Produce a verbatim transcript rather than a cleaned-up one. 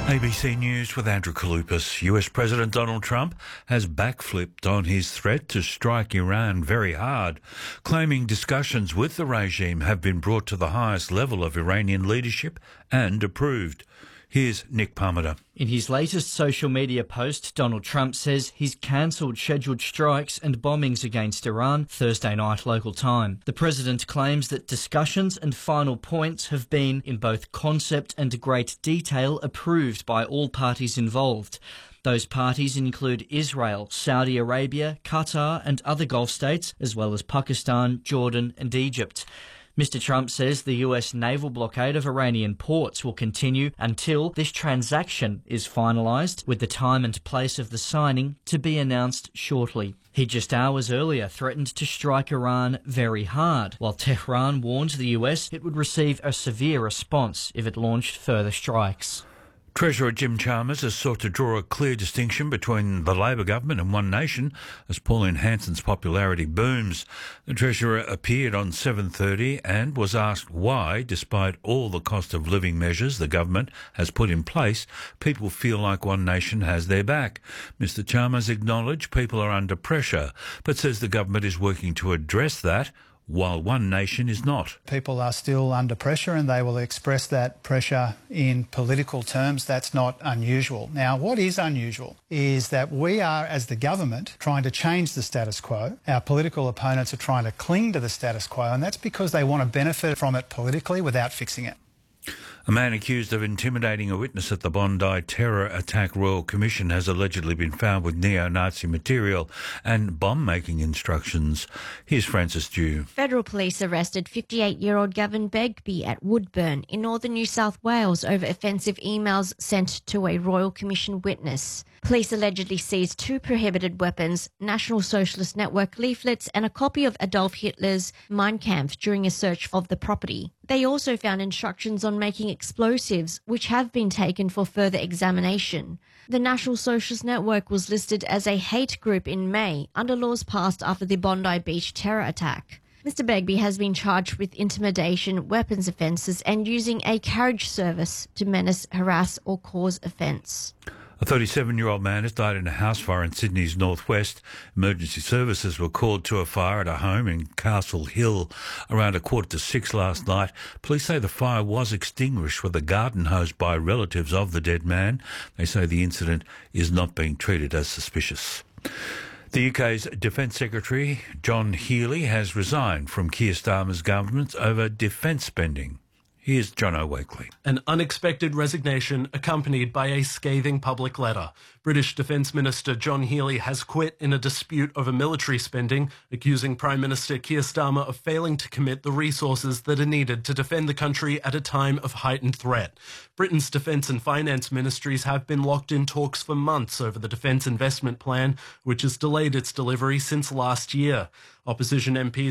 A B C News with Andrew Kalupas. U S President Donald Trump has backflipped on his threat to strike Iran very hard, claiming discussions with the regime have been brought to the highest level of Iranian leadership and approved. Here's Nick Parmiter. In his latest social media post, Donald Trump says he's cancelled scheduled strikes and bombings against Iran Thursday night local time. The president claims that discussions and final points have been, in both concept and great detail, approved by all parties involved. Those parties include Israel, Saudi Arabia, Qatar and other Gulf states, as well as Pakistan, Jordan and Egypt. Mister Trump says the U S naval blockade of Iranian ports will continue until this transaction is finalised, with the time and place of the signing to be announced shortly. He just hours earlier threatened to strike Iran very hard, while Tehran warned the U S it would receive a severe response if it launched further strikes. Treasurer Jim Chalmers has sought to draw a clear distinction between the Labor government and One Nation as Pauline Hanson's popularity booms. The Treasurer appeared on seven thirty and was asked why, despite all the cost of living measures the government has put in place, people feel like One Nation has their back. Mister Chalmers acknowledged people are under pressure, but says the government is working to address that, while One Nation is not. People are still under pressure and they will express that pressure in political terms. That's not unusual. Now, what is unusual is that we are, as the government, trying to change the status quo. Our political opponents are trying to cling to the status quo, and that's because they want to benefit from it politically without fixing it. A man accused of intimidating a witness at the Bondi terror attack Royal Commission has allegedly been found with neo-Nazi material and bomb-making instructions. Here's Francis Dew. Federal police arrested fifty-eight-year-old Gavin Begbie at Woodburn in northern New South Wales over offensive emails sent to a Royal Commission witness. Police allegedly seized two prohibited weapons, National Socialist Network leaflets and a copy of Adolf Hitler's Mein Kampf during a search of the property. They also found instructions on making explosives, which have been taken for further examination. The National Socialist Network was listed as a hate group in May under laws passed after the Bondi Beach terror attack. Mister Begbie has been charged with intimidation, weapons offences and using a carriage service to menace, harass or cause offence. A thirty-seven-year-old man has died in a house fire in Sydney's northwest. Emergency services were called to a fire at a home in Castle Hill around a quarter to six last night. Police say the fire was extinguished with a garden hose by relatives of the dead man. They say the incident is not being treated as suspicious. The U K's Defence Secretary, John Healey, has resigned from Keir Starmer's government over defence spending. Here's John O'Wakely. An unexpected resignation accompanied by a scathing public letter. British Defence Minister John Healey has quit in a dispute over military spending, accusing Prime Minister Keir Starmer of failing to commit the resources that are needed to defend the country at a time of heightened threat. Britain's Defence and Finance ministries have been locked in talks for months over the Defence Investment Plan, which has delayed its delivery since last year. Opposition M Ps